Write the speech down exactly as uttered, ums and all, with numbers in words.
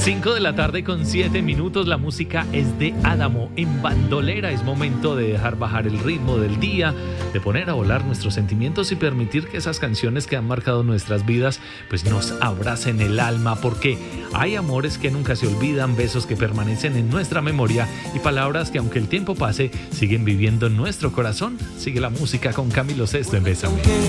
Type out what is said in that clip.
cinco de la tarde con siete minutos, la música es de Adamo en Bandolera. Es momento de dejar bajar el ritmo del día, de poner a volar nuestros sentimientos y permitir que esas canciones que han marcado nuestras vidas pues nos abracen el alma, porque hay amores que nunca se olvidan, besos que permanecen en nuestra memoria y palabras que aunque el tiempo pase siguen viviendo en nuestro corazón. Sigue la música con Camilo Sesto en Bésame.